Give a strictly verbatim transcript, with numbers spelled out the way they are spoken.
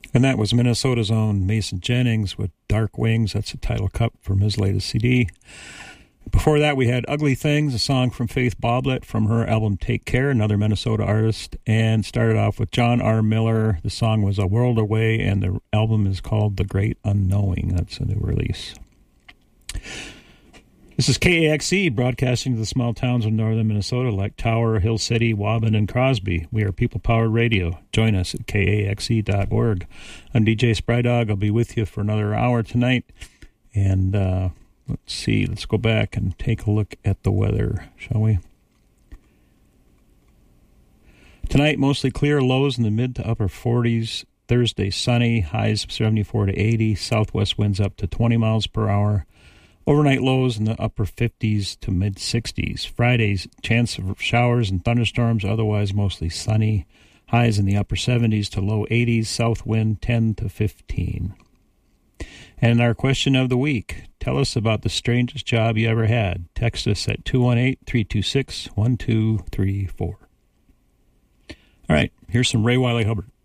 And that was Minnesota's own Mason Jennings with Dark Wings. That's the title cut from his latest C D. Before that, we had Ugly Things, a song from Faith Boblet from her album Take Care, another Minnesota artist. And started off with John R. Miller. The song was A World Away, and the album is called The Great Unknowing. That's a new release. This is K A X E, broadcasting to the small towns of northern Minnesota like Tower, Hill City, Waban, and Crosby. We are people-powered radio. Join us at K A X E dot org. I'm D J Sprydog. I'll be with you for another hour tonight. And uh, let's see, let's go back and take a look at the weather, shall we? Tonight, mostly clear, lows in the mid to upper forties. Thursday, sunny, highs seventy-four to eighty. Southwest winds up to twenty miles per hour. Overnight lows in the upper fifties to mid-sixties. Friday's chance of showers and thunderstorms, otherwise mostly sunny. Highs in the upper seventies to low eighties. South wind ten to fifteen. And our question of the week, tell us about the strangest job you ever had. Text us at two one eight, three two six, one two three four. All right, here's some Ray Wylie Hubbard.